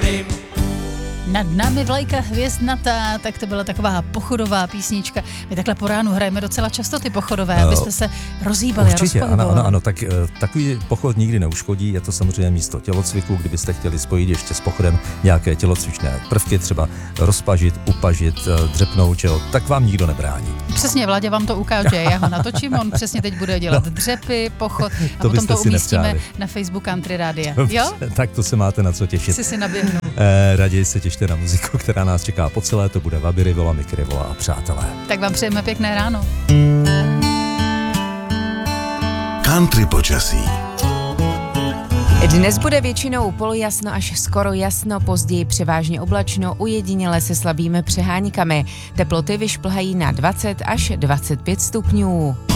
Nad námi vlajka hvězdnatá, tak to byla taková pochodová písnička. My takhle po ránu hrajeme docela často ty pochodové, abyste se rozhýbali a rozpohybovali. Ano, tak takový pochod nikdy neuškodí, je to samozřejmě místo tělocviku, kdybyste chtěli spojit ještě s pochodem nějaké tělocvičné prvky, třeba rozpažit, upažit, dřepnout, tak vám nikdo nebrání. Přesně, Vláďa vám to ukáže, já ho natočím, on přesně teď bude dělat dřepy, pochod a potom to umístíme na Facebook Country Rádia. Jo? Tak to se máte na co těšit. Si naběhnu. Raději se těšte na muziku, která nás čeká po celé, to bude Vaby Rivola, Miky Rivola a přátelé. Tak vám přejeme pěkné ráno. Country počasí. Dnes bude většinou polojasno až skoro jasno, později převážně oblačno, ujediněle se slabými přeháňkami. Teploty vyšplhají na 20 až 25 stupňů.